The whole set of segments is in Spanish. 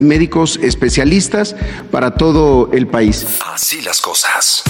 médicos especialistas para todo el país. Así las cosas.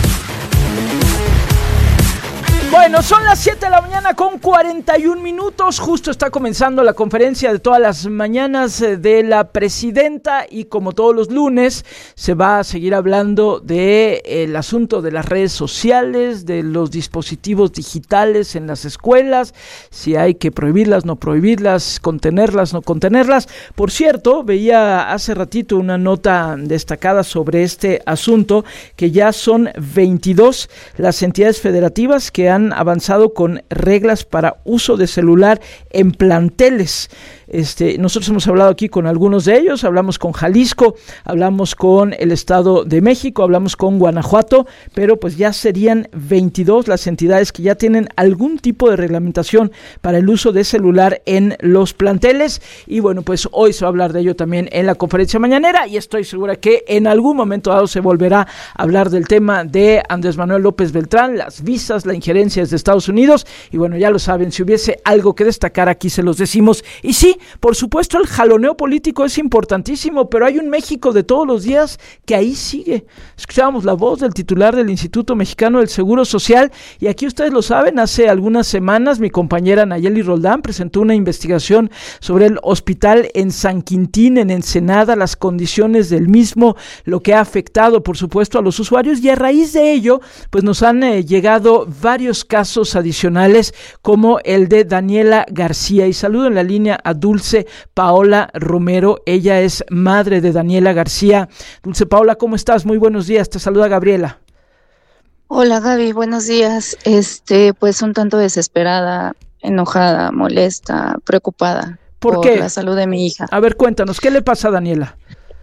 Bueno, son las 7 de la mañana con 41 minutos. Justo está comenzando la conferencia de todas las mañanas de la presidenta y como todos los lunes se va a seguir hablando del asunto de las redes sociales, de los dispositivos digitales en las escuelas, si hay que prohibirlas, no prohibirlas, contenerlas, no contenerlas. Por cierto, veía hace ratito una nota destacada sobre este asunto, que ya son 22 las entidades federativas que han avanzado con reglas para uso de celular en planteles. Nosotros hemos hablado aquí con algunos de ellos, hablamos con Jalisco, hablamos con el Estado de México, hablamos con Guanajuato, pero pues ya serían 22 las entidades que ya tienen algún tipo de reglamentación para el uso de celular en los planteles. Y bueno, pues hoy se va a hablar de ello también en la conferencia mañanera y estoy segura que en algún momento dado se volverá a hablar del tema de Andrés Manuel López Beltrán, las visas, la injerencia desde Estados Unidos. Y bueno, ya lo saben, si hubiese algo que destacar aquí se los decimos. Y sí, por supuesto, el jaloneo político es importantísimo, pero hay un México de todos los días que ahí sigue. Escuchábamos la voz del titular del Instituto Mexicano del Seguro Social y aquí ustedes lo saben, hace algunas semanas mi compañera Nayeli Roldán presentó una investigación sobre el hospital en San Quintín, en Ensenada, las condiciones del mismo, lo que ha afectado, por supuesto, a los usuarios y a raíz de ello, pues nos han llegado varios casos adicionales como el de Daniela García. Y saludo en la línea a Dulce Paola Romero, ella es madre de Daniela García. Dulce Paola, ¿cómo estás? Muy buenos días, te saluda Gabriela. Hola Gaby, buenos días. Pues un tanto desesperada, enojada, molesta, preocupada por qué? La salud de mi hija. A ver, cuéntanos, ¿qué le pasa a Daniela?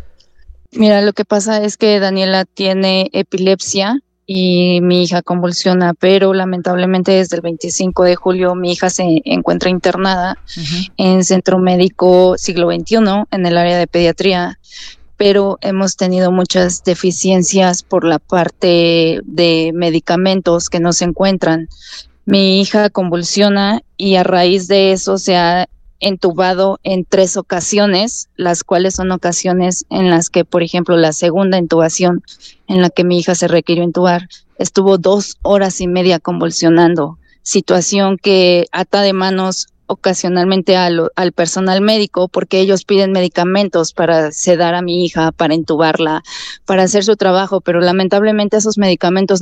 Mira, lo que pasa es que Daniela tiene epilepsia y mi hija convulsiona, pero lamentablemente desde el 25 de julio mi hija se encuentra internada en Centro Médico Siglo XXI en el área de pediatría, pero hemos tenido muchas deficiencias por la parte de medicamentos que no se encuentran. Mi hija convulsiona y a raíz de eso se ha entubado en 3 ocasiones, las cuales son ocasiones en las que, por ejemplo, la segunda intubación en la que mi hija se requirió intubar, estuvo 2 horas y media convulsionando, situación que ata de manos ocasionalmente al personal médico porque ellos piden medicamentos para sedar a mi hija, para intubarla, para hacer su trabajo, pero lamentablemente esos medicamentos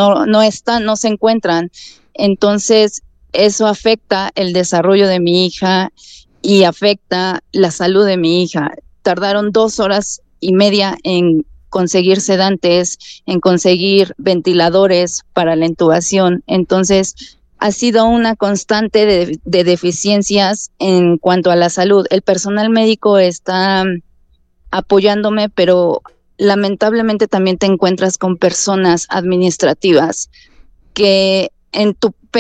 no se encuentran. Entonces, eso afecta el desarrollo de mi hija y afecta la salud de mi hija. Tardaron 2 horas y media en conseguir sedantes, en conseguir ventiladores para la intubación. Entonces, ha sido una constante de deficiencias en cuanto a la salud. El personal médico está apoyándome, pero lamentablemente también te encuentras con personas administrativas que en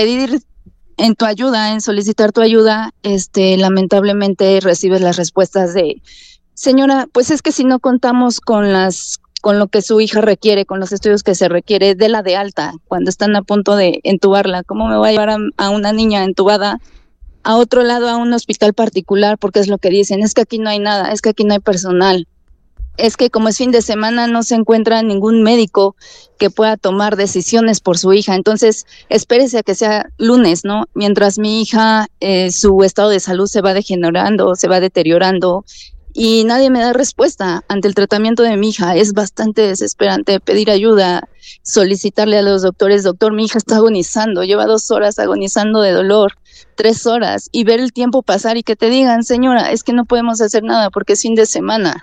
tu ayuda, en solicitar tu ayuda, lamentablemente recibes las respuestas de, señora, pues es que si no contamos con lo que su hija requiere, con los estudios que se requiere, de la de alta, cuando están a punto de entubarla, ¿cómo me voy a llevar a una niña entubada a otro lado, a un hospital particular? Porque es lo que dicen, es que aquí no hay nada, es que aquí no hay personal. Es que como es fin de semana no se encuentra ningún médico que pueda tomar decisiones por su hija. Entonces, espérese a que sea lunes, ¿no? Mientras mi hija, su estado de salud se va degenerando, se va deteriorando y nadie me da respuesta ante el tratamiento de mi hija. Es bastante desesperante pedir ayuda, solicitarle a los doctores, doctor, mi hija está agonizando, lleva 2 horas agonizando de dolor, 3 horas, y ver el tiempo pasar y que te digan, señora, es que no podemos hacer nada porque es fin de semana.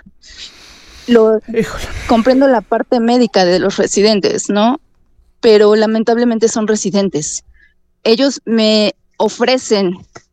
Comprendo la parte médica de los residentes, ¿no? Pero lamentablemente son residentes. Ellos me ofrecen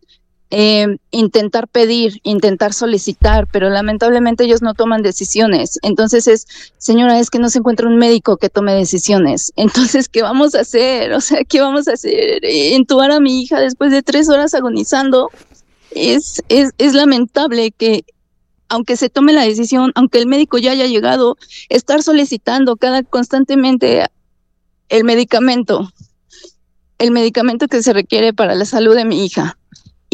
intentar pedir, intentar solicitar, pero lamentablemente ellos no toman decisiones. Entonces señora, es que no se encuentra un médico que tome decisiones. Entonces, ¿qué vamos a hacer? O sea, ¿qué vamos a hacer? Entubar a mi hija después de 3 horas agonizando. Es lamentable que aunque se tome la decisión, aunque el médico ya haya llegado, estar solicitando constantemente el medicamento que se requiere para la salud de mi hija.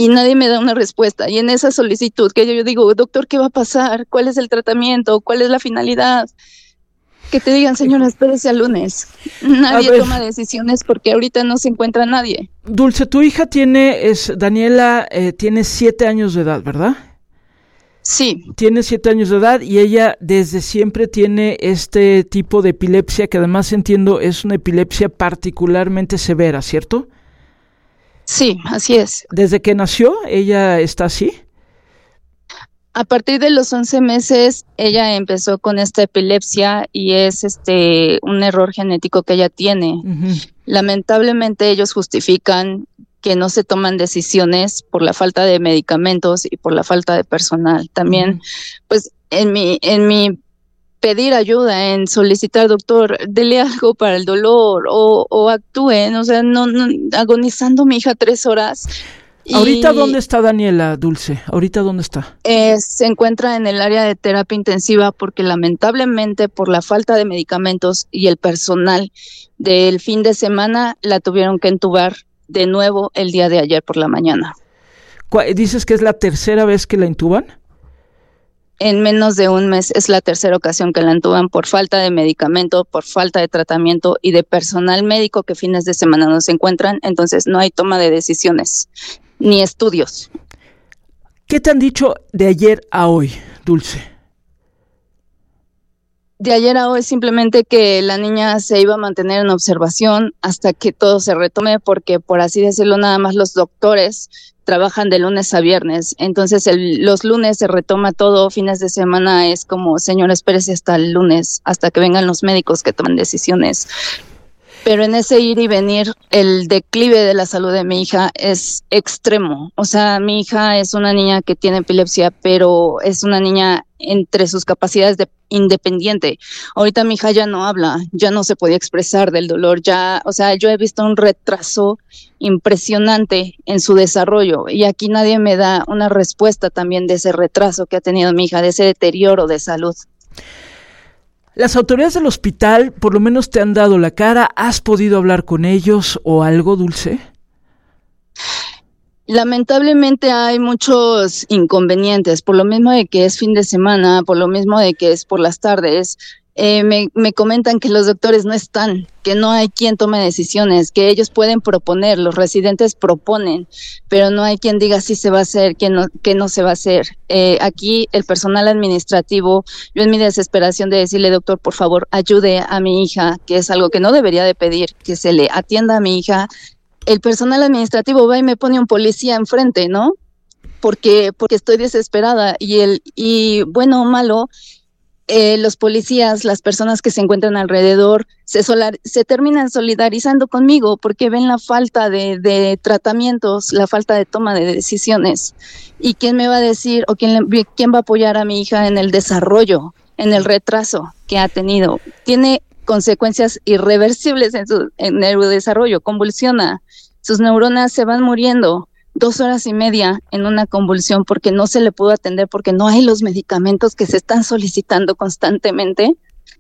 y nadie me da una respuesta. Y en esa solicitud que yo digo, doctor, ¿qué va a pasar? ¿Cuál es el tratamiento? ¿Cuál es la finalidad? Que te digan, señora, espérese al lunes. Nadie toma decisiones porque ahorita no se encuentra nadie. Dulce, tu hija Daniela, tiene 7 años de edad, ¿verdad? Sí. Tiene 7 años de edad y ella desde siempre tiene este tipo de epilepsia, que además entiendo es una epilepsia particularmente severa, ¿cierto? Sí, así es. ¿Desde que nació ella está así? A partir de los 11 meses, ella empezó con esta epilepsia y es un error genético que ella tiene. Uh-huh. Lamentablemente ellos justifican que no se toman decisiones por la falta de medicamentos y por la falta de personal. También, uh-huh, pues, en mi pedir ayuda, en solicitar, doctor, dele algo para el dolor o actúen, o sea, no agonizando mi hija 3 horas. ¿Ahorita dónde está Daniela, Dulce? ¿Ahorita dónde está? Se encuentra en el área de terapia intensiva porque lamentablemente por la falta de medicamentos y el personal del fin de semana la tuvieron que entubar de nuevo el día de ayer por la mañana. ¿Dices que es la tercera vez que la intuban? En menos de un mes es la tercera ocasión que la intuban por falta de medicamento, por falta de tratamiento y de personal médico que fines de semana no se encuentran, entonces no hay toma de decisiones ni estudios. ¿Qué te han dicho de ayer a hoy, Dulce? De ayer a hoy simplemente que la niña se iba a mantener en observación hasta que todo se retome, porque por así decirlo nada más los doctores trabajan de lunes a viernes, entonces los lunes se retoma todo, fines de semana es como, señor, espérese hasta el lunes, hasta que vengan los médicos que toman decisiones. Pero en ese ir y venir, el declive de la salud de mi hija es extremo. O sea, mi hija es una niña que tiene epilepsia, pero es una niña entre sus capacidades de independiente. Ahorita mi hija ya no habla, ya no se podía expresar del dolor, o sea, yo he visto un retraso impresionante en su desarrollo y aquí nadie me da una respuesta también de ese retraso que ha tenido mi hija, de ese deterioro de salud. ¿Las autoridades del hospital por lo menos te han dado la cara? ¿Has podido hablar con ellos o algo, Dulce? Lamentablemente hay muchos inconvenientes, por lo mismo de que es fin de semana, por lo mismo de que es por las tardes. Me comentan que los doctores no están, que no hay quien tome decisiones, que ellos pueden proponer, los residentes proponen, pero no hay quien diga si se va a hacer, que no se va a hacer. Aquí el personal administrativo, yo en mi desesperación de decirle, doctor, por favor, ayude a mi hija, que es algo que no debería de pedir, que se le atienda a mi hija. El personal administrativo va y me pone un policía enfrente, ¿no? Porque estoy desesperada y bueno o malo, los policías, las personas que se encuentran alrededor, se terminan solidarizando conmigo porque ven la falta de tratamientos, la falta de toma de decisiones. ¿Y quién me va a decir o quién va a apoyar a mi hija en el desarrollo, en el retraso que ha tenido? Tiene consecuencias irreversibles en su neurodesarrollo, convulsiona, sus neuronas se van muriendo. 2 horas y media en una convulsión porque no se le pudo atender, porque no hay los medicamentos que se están solicitando constantemente,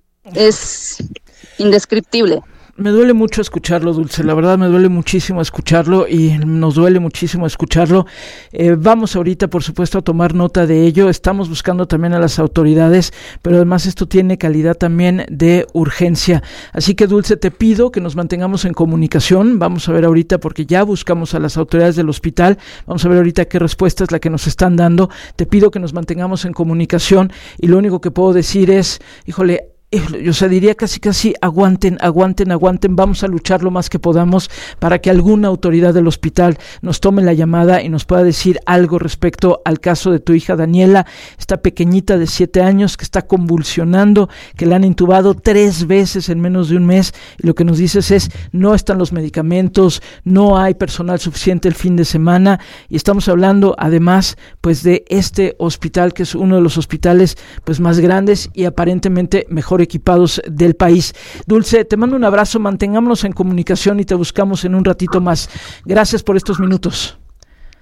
es indescriptible. Me duele mucho escucharlo, Dulce, la verdad me duele muchísimo escucharlo y nos duele muchísimo escucharlo. Vamos ahorita, por supuesto, a tomar nota de ello. Estamos buscando también a las autoridades, pero además esto tiene calidad también de urgencia. Así que, Dulce, te pido que nos mantengamos en comunicación. Vamos a ver ahorita, porque ya buscamos a las autoridades del hospital. Vamos a ver ahorita qué respuesta es la que nos están dando. Te pido que nos mantengamos en comunicación y lo único que puedo decir es, híjole, yo diría casi aguanten, vamos a luchar lo más que podamos para que alguna autoridad del hospital nos tome la llamada y nos pueda decir algo respecto al caso de tu hija Daniela, esta pequeñita de 7 años que está convulsionando, que la han intubado 3 veces en menos de un mes, y lo que nos dices es, no están los medicamentos, no hay personal suficiente el fin de semana, y estamos hablando además pues de este hospital que es uno de los hospitales pues más grandes y aparentemente mejor equipados del país. Dulce, te mando un abrazo, mantengámonos en comunicación y te buscamos en un ratito más. Gracias por estos minutos.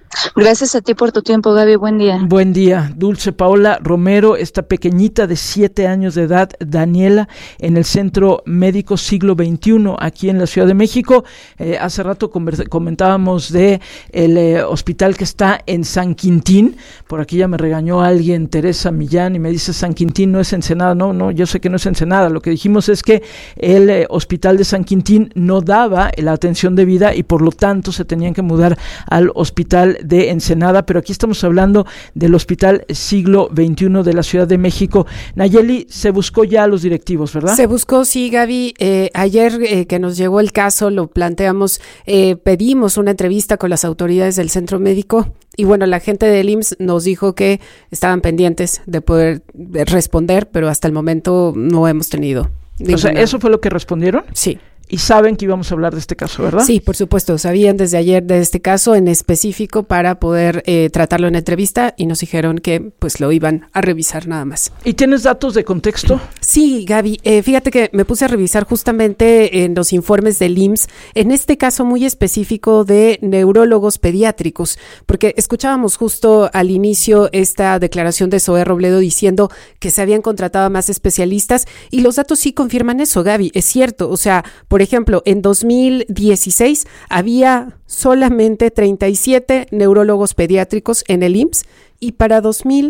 Gracias a ti por tu tiempo, Gaby. Buen día. Buen día. Dulce Paola Romero, esta pequeñita de 7 años de edad, Daniela, en el Centro Médico Siglo XXI, aquí en la Ciudad de México. Hace rato comentábamos de el hospital que está en San Quintín. Por aquí ya me regañó alguien, Teresa Millán, y me dice San Quintín no es Ensenada. No, yo sé que no es Ensenada. Lo que dijimos es que el hospital de San Quintín no daba la atención debida y por lo tanto se tenían que mudar al hospital de Ensenada, pero aquí estamos hablando del Hospital Siglo XXI de la Ciudad de México. Nayeli, se buscó ya a los directivos, ¿verdad? Se buscó, sí, Gaby. Ayer que nos llegó el caso, lo planteamos, pedimos una entrevista con las autoridades del centro médico y bueno, la gente del IMSS nos dijo que estaban pendientes de poder responder, pero hasta el momento no hemos tenido ninguna. O sea, ¿eso fue lo que respondieron? Sí. Y saben que íbamos a hablar de este caso, ¿verdad? Sí, por supuesto. Sabían desde ayer de este caso en específico para poder tratarlo en entrevista y nos dijeron que pues lo iban a revisar nada más. ¿Y tienes datos de contexto? Sí, Gaby. Fíjate que me puse a revisar justamente en los informes del IMSS, en este caso muy específico de neurólogos pediátricos, porque escuchábamos justo al inicio esta declaración de Zoé Robledo diciendo que se habían contratado a más especialistas y los datos sí confirman eso, Gaby. Es cierto, o sea, por ejemplo, en 2016 había solamente 37 neurólogos pediátricos en el IMSS y para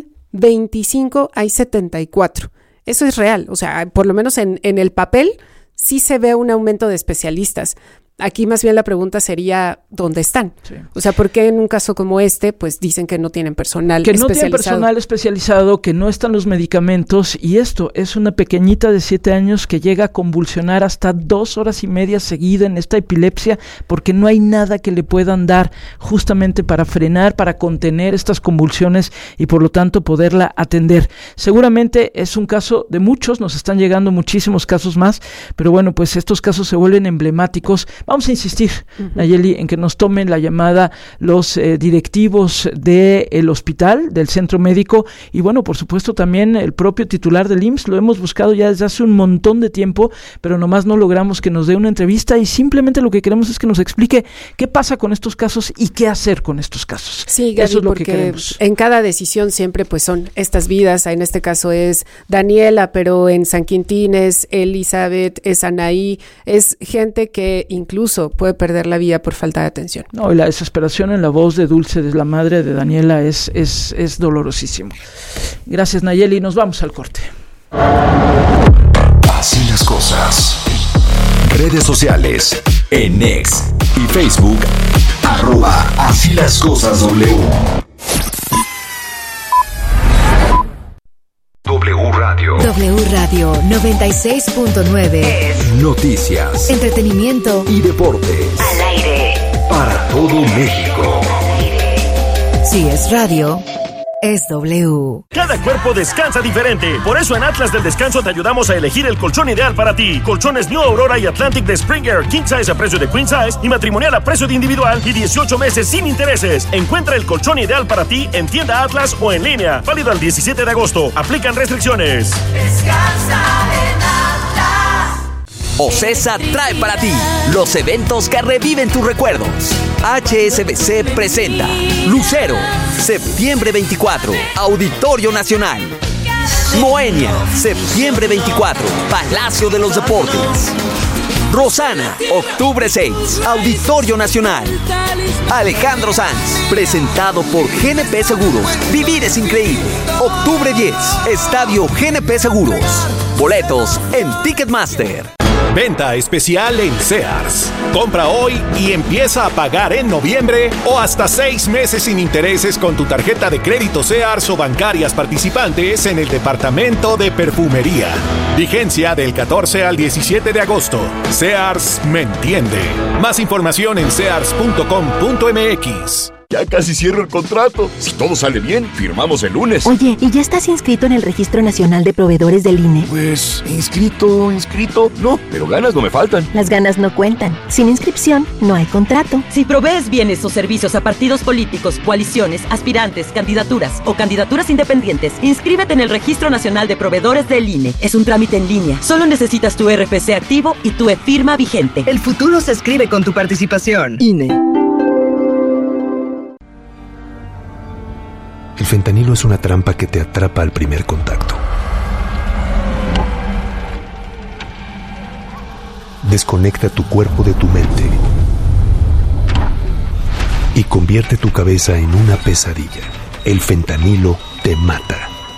2025 hay 74. Eso es real, o sea, por lo menos en el papel sí se ve un aumento de especialistas. Aquí más bien la pregunta sería, ¿dónde están? Sí. O sea, ¿por qué en un caso como este, pues dicen que no tienen personal especializado? Que no tienen personal especializado, que no están los medicamentos, y esto es una pequeñita de 7 años que llega a convulsionar hasta 2 horas y media seguida en esta epilepsia, porque no hay nada que le puedan dar justamente para frenar, para contener estas convulsiones y por lo tanto poderla atender. Seguramente es un caso de muchos, nos están llegando muchísimos casos más, pero bueno, pues estos casos se vuelven emblemáticos. Vamos a insistir, Nayeli, en que nos tomen la llamada los directivos del hospital, del centro médico, y bueno, por supuesto también el propio titular del IMSS. Lo hemos buscado ya desde hace un montón de tiempo, pero nomás no logramos que nos dé una entrevista y simplemente lo que queremos es que nos explique qué pasa con estos casos y qué hacer con estos casos. Sí, Gaby, eso es lo que queremos. En cada decisión siempre pues son estas vidas. En este caso es Daniela, pero en San Quintín es Elizabeth, es Anaí, es gente que incluso puede perder la vida por falta de atención. No, y la desesperación en la voz de Dulce, de la madre de Daniela, es dolorosísimo. Gracias, Nayeli. Nos vamos al corte. Así las cosas. Redes sociales en X y Facebook @Así las cosas W. W Radio 96.9 es noticias, entretenimiento y deportes. Al aire para todo México. Si es radio, es W. Cada cuerpo descansa diferente. Por eso en Atlas del Descanso te ayudamos a elegir el colchón ideal para ti. Colchones New Aurora y Atlantic de Spring Air King Size a precio de Queen Size y matrimonial a precio de individual y 18 meses sin intereses. Encuentra el colchón ideal para ti en tienda Atlas o en línea. Válido al 17 de agosto. Aplican restricciones. Descansa en Atlas. OCESA trae para ti los eventos que reviven tus recuerdos. HSBC presenta Lucero, septiembre 24, Auditorio Nacional. Moenia, septiembre 24, Palacio de los Deportes. Rosana, octubre 6, Auditorio Nacional. Alejandro Sanz, presentado por GNP Seguros. Vivir es increíble. Octubre 10, Estadio GNP Seguros. Boletos en Ticketmaster. Venta especial en Sears. Compra hoy y empieza a pagar en noviembre o hasta 6 meses sin intereses con tu tarjeta de crédito Sears o bancarias participantes en el departamento de perfumería. Vigencia del 14 al 17 de agosto. Sears me entiende. Más información en sears.com.mx. Ya casi cierro el contrato. Si todo sale bien, firmamos el lunes. Oye, ¿y ya estás inscrito en el Registro Nacional de Proveedores del INE? Pues, inscrito, no, pero ganas no me faltan. Las ganas no cuentan. Sin inscripción, no hay contrato. Si provees bienes o servicios a partidos políticos, coaliciones, aspirantes, candidaturas o candidaturas independientes, inscríbete en el Registro Nacional de Proveedores del INE. Es un trámite en línea. Solo necesitas tu RFC activo y tu e-firma vigente. El futuro se escribe con tu participación. INE. El fentanilo es una trampa que te atrapa al primer contacto. Desconecta tu cuerpo de tu mente y convierte tu cabeza en una pesadilla. El fentanilo te mata.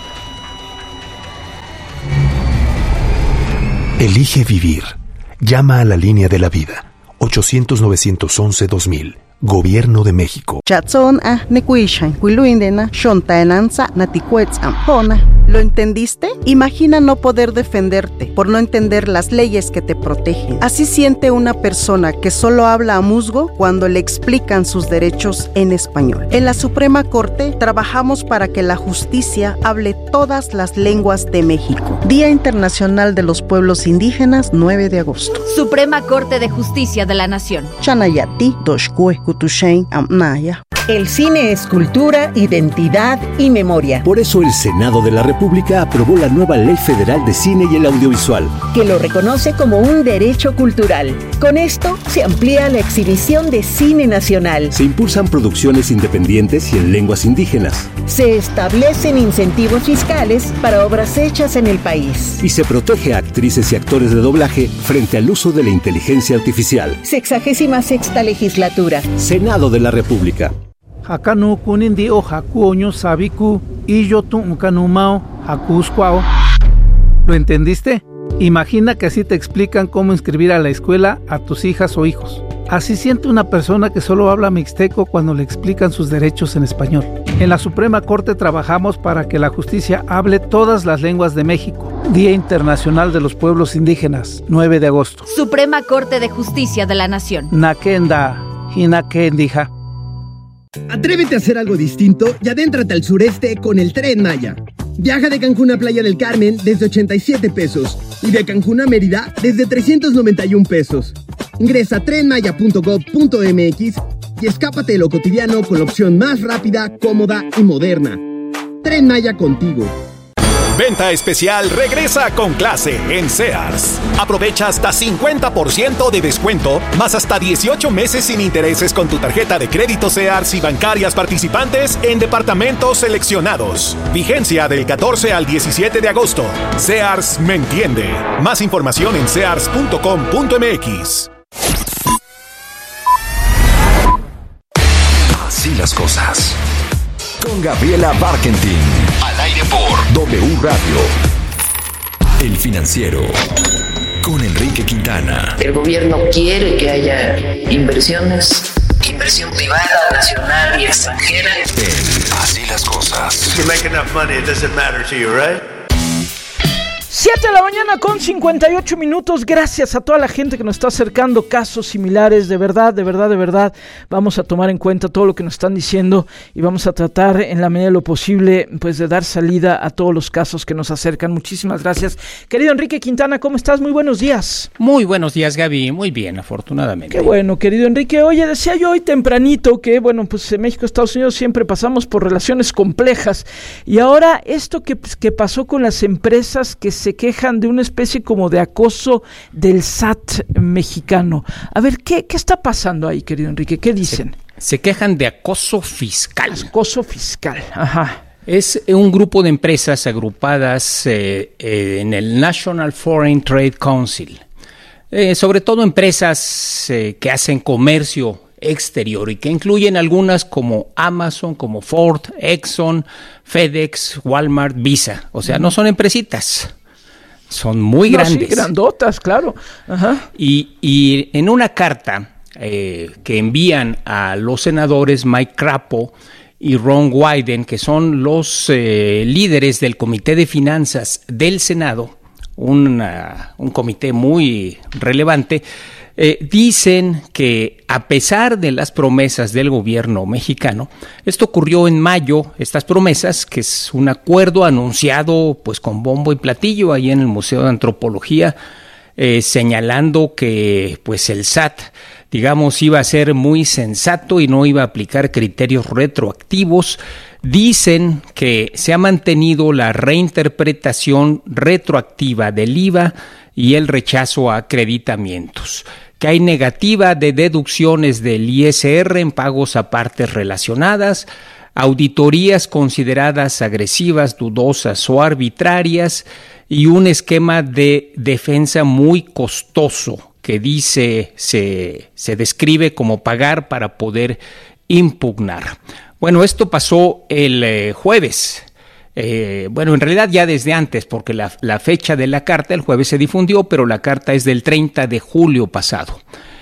Elige vivir. Llama a la línea de la vida. 800-911-2000. Gobierno de México. ¿Lo entendiste? Imagina no poder defenderte por no entender las leyes que te protegen. Así siente una persona que solo habla a musgo cuando le explican sus derechos en español. En la Suprema Corte trabajamos para que la justicia hable todas las lenguas de México. Día Internacional de los Pueblos Indígenas, 9 de agosto. Suprema Corte de Justicia de la Nación. Chanayati, Doshkue, Kutushain, Amnaya. El cine es cultura, identidad y memoria. Por eso el Senado de la República aprobó la nueva Ley Federal de Cine y el Audiovisual, que lo reconoce como un derecho cultural. Con esto se amplía la exhibición de cine nacional. Se impulsan producciones independientes y en lenguas indígenas. Se establecen incentivos fiscales para obras hechas en el país. Y se protege a actrices y actores de doblaje frente al uso de la inteligencia artificial. 66ª Legislatura. Senado de la República. Hakanu kunindi o hakuoño sabiku y yo tu kanumao hakusquao. ¿Lo entendiste? Imagina que así te explican cómo inscribir a la escuela a tus hijas o hijos. Así siente una persona que solo habla mixteco cuando le explican sus derechos en español. En la Suprema Corte trabajamos para que la justicia hable todas las lenguas de México. Día Internacional de los Pueblos Indígenas, 9 de agosto. Suprema Corte de Justicia de la Nación. Nakenda, hinakendija. Atrévete a hacer algo distinto y adéntrate al sureste con el Tren Maya. Viaja de Cancún a Playa del Carmen desde 87 pesos y de Cancún a Mérida desde 391 pesos. Ingresa a trenmaya.gov.mx y escápate de lo cotidiano con la opción más rápida, cómoda y moderna. Tren Maya contigo. Venta especial regresa con clase en Sears. Aprovecha hasta 50% de descuento, más hasta 18 meses sin intereses con tu tarjeta de crédito Sears y bancarias participantes en departamentos seleccionados. Vigencia del 14 al 17 de agosto. Sears me entiende. Más información en sears.com.mx. Así las cosas. Con Gabriela Barkentin. Al aire por W Radio. El Financiero. Con Enrique Quintana. El gobierno quiere que haya inversiones, inversión privada, nacional y extranjera. En Así las cosas. You make enough money, it doesn't matter to you, right? 7 de la mañana con 58 minutos. Gracias a toda la gente que nos está acercando casos similares. De verdad, vamos a tomar en cuenta todo lo que nos están diciendo y vamos a tratar en la medida de lo posible pues de dar salida a todos los casos que nos acercan. Muchísimas gracias. Querido Enrique Quintana, ¿cómo estás? Muy buenos días. Muy buenos días, Gaby. Muy bien, afortunadamente. Qué bueno, querido Enrique. Oye, decía yo hoy tempranito que, bueno, pues en México, Estados Unidos siempre pasamos por relaciones complejas y ahora esto que pasó con las empresas que se quejan de una especie como de acoso del SAT mexicano. A ver, ¿qué está pasando ahí, querido Enrique? ¿Qué dicen? Se quejan de acoso fiscal. Acoso fiscal, ajá. Es un grupo de empresas agrupadas en el National Foreign Trade Council. Sobre todo empresas que hacen comercio exterior y que incluyen algunas como Amazon, como Ford, Exxon, FedEx, Walmart, Visa. O sea, no son empresitas. Son muy grandes. Sí, grandotas, claro. Ajá. Y en una carta que envían a los senadores Mike Crapo y Ron Wyden, que son los líderes del Comité de Finanzas del Senado, un comité muy relevante, dicen que a pesar de las promesas del gobierno mexicano, esto ocurrió en mayo, estas promesas, que es un acuerdo anunciado pues con bombo y platillo ahí en el Museo de Antropología, señalando que pues el SAT, digamos, iba a ser muy sensato y no iba a aplicar criterios retroactivos. Dicen que se ha mantenido la reinterpretación retroactiva del IVA y el rechazo a acreditamientos, que hay negativa de deducciones del ISR en pagos a partes relacionadas, auditorías consideradas agresivas, dudosas o arbitrarias y un esquema de defensa muy costoso que se describe como pagar para poder impugnar. Bueno, esto pasó el jueves. En realidad ya desde antes, porque la fecha de la carta el jueves se difundió, pero la carta es del 30 de julio pasado.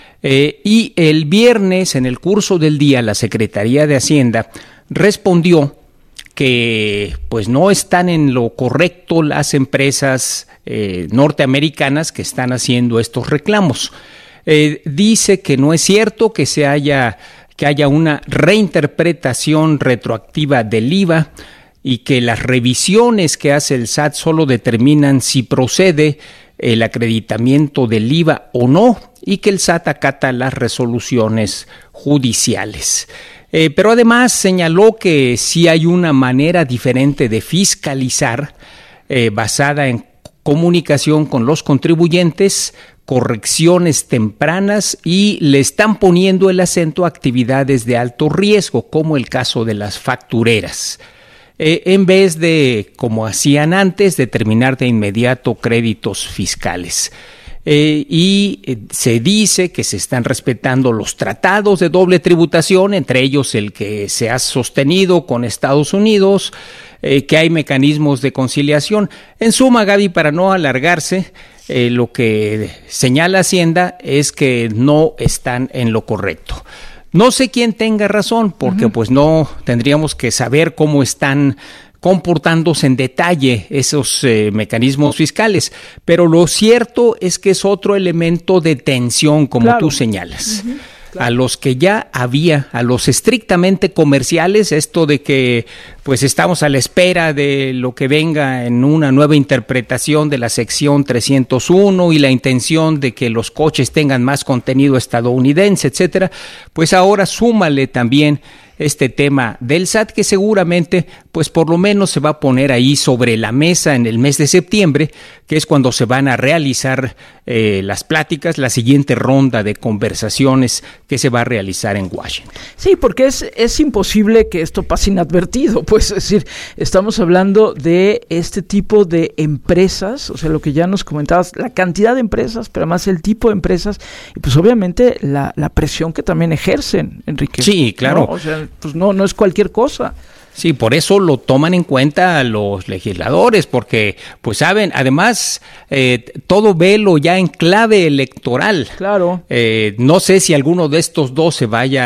Y el viernes, en el curso del día, la Secretaría de Hacienda respondió que pues no están en lo correcto las empresas norteamericanas que están haciendo estos reclamos. Dice que no es cierto que haya una reinterpretación retroactiva del IVA y que las revisiones que hace el SAT solo determinan si procede el acreditamiento del IVA o no, y que el SAT acata las resoluciones judiciales. Pero además señaló que sí hay una manera diferente de fiscalizar basada en comunicación con los contribuyentes, correcciones tempranas, y le están poniendo el acento a actividades de alto riesgo, como el caso de las factureras. En vez de, como hacían antes, determinar de inmediato créditos fiscales. Y se dice que se están respetando los tratados de doble tributación, entre ellos el que se ha sostenido con Estados Unidos, que hay mecanismos de conciliación. En suma, Gaby, para no alargarse, lo que señala Hacienda es que no están en lo correcto. No sé quién tenga razón, porque pues no tendríamos que saber cómo están comportándose en detalle esos mecanismos fiscales, pero lo cierto es que es otro elemento de tensión, como tú señalas. A los que ya había, a los estrictamente comerciales, esto de que pues estamos a la espera de lo que venga en una nueva interpretación de la sección 301 y la intención de que los coches tengan más contenido estadounidense, etcétera, pues ahora súmale también este tema del SAT, que seguramente pues por lo menos se va a poner ahí sobre la mesa en el mes de septiembre, que es cuando se van a realizar las pláticas, la siguiente ronda de conversaciones que se va a realizar en Washington. Sí, porque es imposible que esto pase inadvertido, pues es decir, estamos hablando de este tipo de empresas, o sea, lo que ya nos comentabas, la cantidad de empresas, pero además el tipo de empresas, y pues obviamente la presión que también ejercen, Enrique. Sí, claro. ¿No? O sea, pues no es cualquier cosa. Sí, por eso lo toman en cuenta los legisladores, porque pues saben, además todo velo ya en clave electoral. Claro. No sé si alguno de estos dos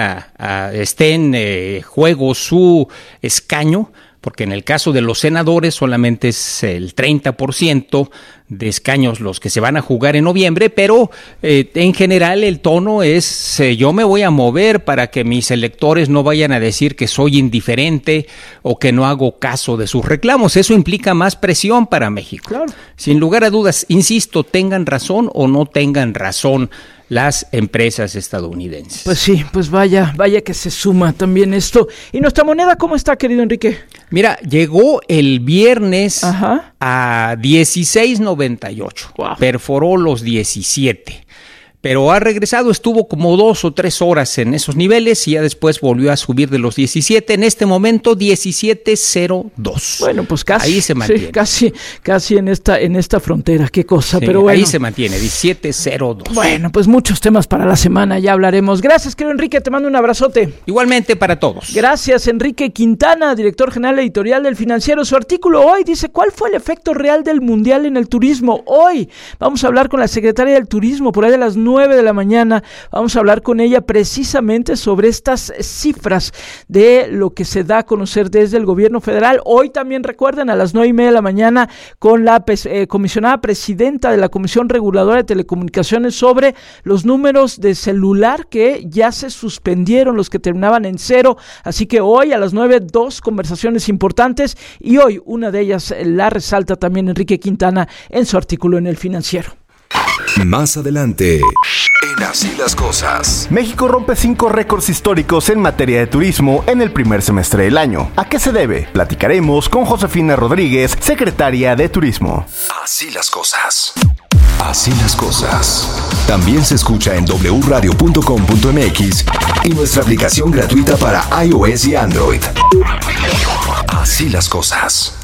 esté en juego su escaño, porque en el caso de los senadores solamente es el 30% de escaños los que se van a jugar en noviembre, pero en general el tono es yo me voy a mover para que mis electores no vayan a decir que soy indiferente o que no hago caso de sus reclamos. Eso implica más presión para México. Claro. Sin lugar a dudas, insisto, tengan razón o no tengan razón las empresas estadounidenses. Pues sí, pues vaya que se suma también esto. ¿Y nuestra moneda cómo está, querido Enrique? Mira, llegó el viernes a 16.98, perforó los 17. Pero ha regresado, estuvo como 2 o 3 horas en esos niveles y ya después volvió a subir de los 17, en este momento 17.02. Bueno, pues casi. Ahí se mantiene. Sí, casi en esta frontera, qué cosa, sí, pero bueno. Ahí se mantiene, 17.02. Bueno, pues muchos temas para la semana, ya hablaremos. Gracias, querido Enrique, te mando un abrazote. Igualmente para todos. Gracias, Enrique Quintana, director general editorial del Financiero. Su artículo hoy dice, ¿cuál fue el efecto real del Mundial en el turismo? Hoy vamos a hablar con la secretaria del Turismo, por ahí de las 9 de la mañana, vamos a hablar con ella precisamente sobre estas cifras de lo que se da a conocer desde el gobierno federal. Hoy también recuerden a las 9:30 de la mañana con la comisionada presidenta de la Comisión Reguladora de Telecomunicaciones sobre los números de celular que ya se suspendieron, los que terminaban en 0, así que hoy a las 9, 2 conversaciones importantes, y hoy una de ellas la resalta también Enrique Quintana en su artículo en El Financiero. Más adelante, en Así las Cosas. México rompe 5 récords históricos en materia de turismo en el primer semestre del año. ¿A qué se debe? Platicaremos con Josefina Rodríguez, secretaria de Turismo. Así las Cosas. Así las Cosas. También se escucha en wradio.com.mx y nuestra aplicación gratuita para iOS y Android. Así las cosas.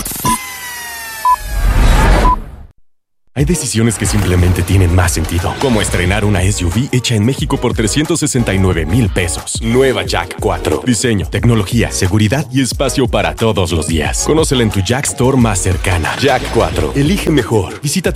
Hay decisiones que simplemente tienen más sentido, como estrenar una SUV hecha en México por 369,000 pesos. Nueva Jack 4. Diseño, tecnología, seguridad y espacio para todos los días. Conócela en tu Jack Store más cercana. Jack 4. Elige mejor. Visita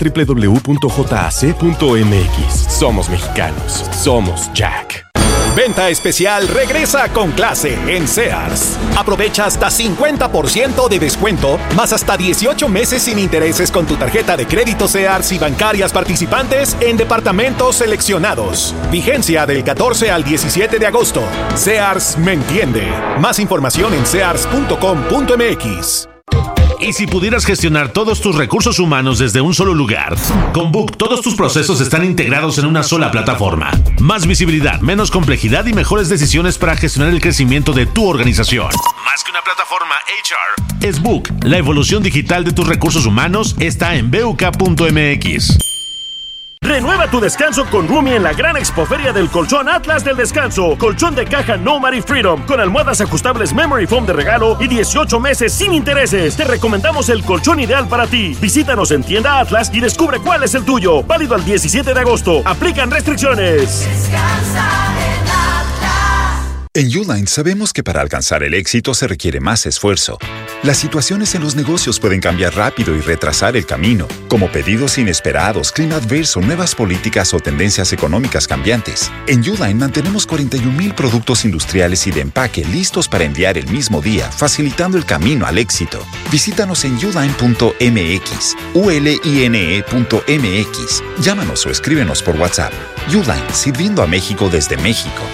www.jac.mx. Somos mexicanos. Somos Jack. Venta especial regresa con clase en Sears. Aprovecha hasta 50% de descuento, más hasta 18 meses sin intereses con tu tarjeta de crédito Sears y bancarias participantes en departamentos seleccionados. Vigencia del 14 al 17 de agosto. Sears me entiende. Más información en sears.com.mx. ¿Y si pudieras gestionar todos tus recursos humanos desde un solo lugar? Con Book, todos tus procesos están integrados en una sola plataforma. Más visibilidad, menos complejidad y mejores decisiones para gestionar el crecimiento de tu organización. Más que una plataforma HR, es Book. La evolución digital de tus recursos humanos está en BUK.mx. Renueva tu descanso con Rumi en la gran expoferia del colchón Atlas del Descanso. Colchón de caja Nomad y Freedom con almohadas ajustables Memory Foam de regalo y 18 meses sin intereses. Te recomendamos el colchón ideal para ti. Visítanos en tienda Atlas y descubre cuál es el tuyo. Válido al 17 de agosto. Aplican restricciones. Descansa en Atlas. En Uline sabemos que para alcanzar el éxito se requiere más esfuerzo. Las situaciones en los negocios pueden cambiar rápido y retrasar el camino, como pedidos inesperados, clima adverso, nuevas políticas o tendencias económicas cambiantes. En Uline mantenemos 41,000 productos industriales y de empaque listos para enviar el mismo día, facilitando el camino al éxito. Visítanos en uline.mx, uline.mx. Llámanos o escríbenos por WhatsApp. Uline, sirviendo a México desde México.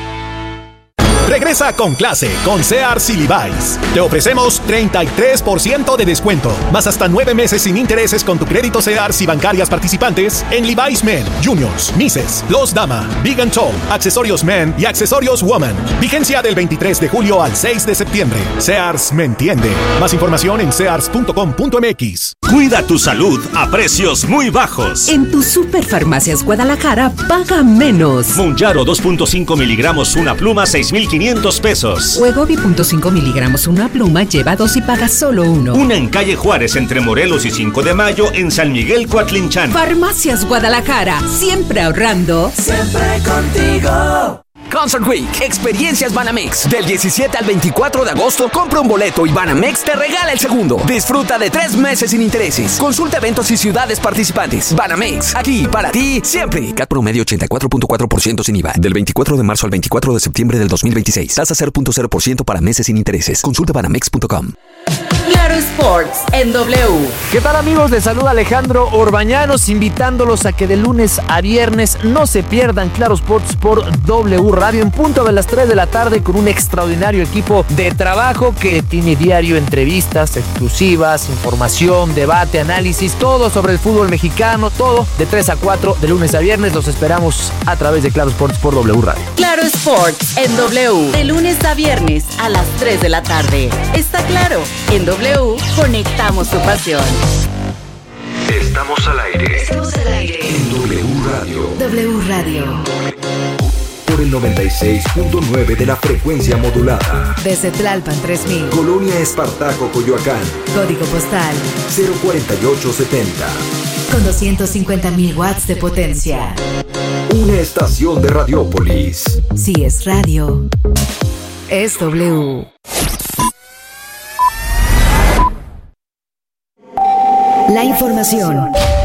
Regresa con clase con Sears y Levi's. Te ofrecemos 33% de descuento, más hasta 9 meses sin intereses con tu crédito Sears y bancarias participantes en Levi's Men, Juniors, Misses, Los Dama, Big and Tall, accesorios Men y accesorios Woman. Vigencia del 23 de julio al 6 de septiembre. Sears me entiende. Más información en sears.com.mx. Cuida tu salud a precios muy bajos. En tu Superfarmacias Guadalajara paga menos. Monjaro 2.5 miligramos una pluma, 6,500 pesos. Wegovy 0.5 miligramos una pluma, lleva 2 y paga solo 1. Una en calle Juárez entre Morelos y 5 de Mayo en San Miguel Coatlinchan. Farmacias Guadalajara, siempre ahorrando. Siempre contigo. Concert Week, experiencias Banamex. Del 17 al 24 de agosto, compra un boleto y Banamex te regala el segundo. Disfruta de 3 meses sin intereses. Consulta eventos y ciudades participantes. Banamex, aquí para ti siempre. CAT promedio 84.4% sin IVA. Del 24 de marzo al 24 de septiembre del 2026. Tasa 0.0% para meses sin intereses. Consulta banamex.com. Claro Sports en W. ¿Qué tal, amigos? Les saluda Alejandro Orbañanos, invitándolos a que de lunes a viernes no se pierdan Claro Sports por W Radio en punto de las 3 de la tarde con un extraordinario equipo de trabajo que tiene diario entrevistas exclusivas, información, debate, análisis, todo sobre el fútbol mexicano, todo de 3 a 4 de lunes a viernes. Los esperamos a través de Claro Sports por W Radio. Claro Sports en W, de lunes a viernes a las 3 de la tarde. Está claro, en W conectamos tu pasión. Estamos al aire. Estamos al aire. En W Radio. W Radio. Por el 96.9 de la frecuencia modulada. Desde Tlalpan 3000. Colonia Espartaco, Coyoacán. Código postal 04870. con 250,000 watts de potencia. Una estación de Radiópolis. Si es radio, es W. La información